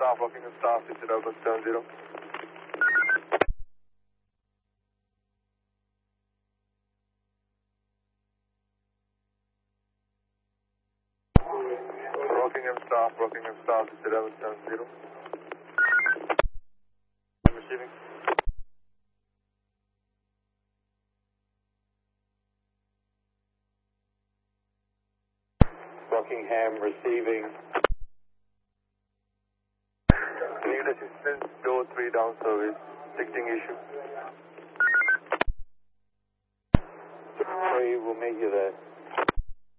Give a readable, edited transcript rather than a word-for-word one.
Rockingham staff, it's at Albert 70. Rockingham staff, it's at Albert 70. I'm receiving. Rockingham receiving. Need assistance, door 3 down service, ticketing issue. 3 will meet you there.